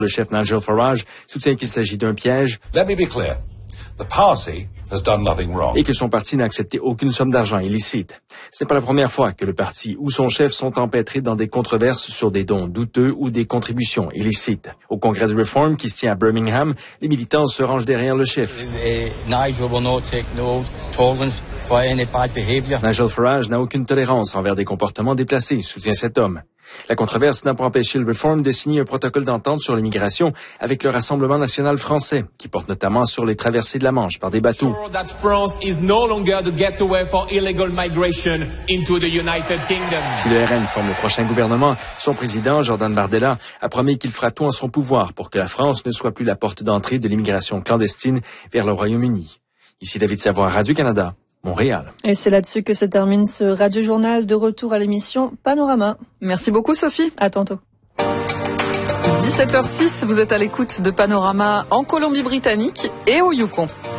Le chef Nigel Farage soutient qu'il s'agit d'un piège. Let me be clear. The party has done nothing wrong. Et que son parti n'a accepté aucune somme d'argent illicite. Ce n'est pas la première fois que le parti ou son chef sont empêtrés dans des controverses sur des dons douteux ou des contributions illicites. Au congrès de Reform qui se tient à Birmingham, les militants se rangent derrière le chef. Nigel Farage n'a aucune tolérance envers des comportements déplacés, soutient cet homme. La controverse n'a pas empêché le Reform de signer un protocole d'entente sur l'immigration avec le Rassemblement national français, qui porte notamment sur les traversées de la Manche par des bateaux. Si le RN forme le prochain gouvernement, son président, Jordan Bardella, a promis qu'il fera tout en son pouvoir pour que la France ne soit plus la porte d'entrée de l'immigration clandestine vers le Royaume-Uni. Ici David Savoie, Radio-Canada. Montréal. Et c'est là-dessus que se termine ce Radio-Journal. De retour à l'émission Panorama. Merci beaucoup Sophie. À tantôt. 17h06, vous êtes à l'écoute de Panorama en Colombie-Britannique et au Yukon.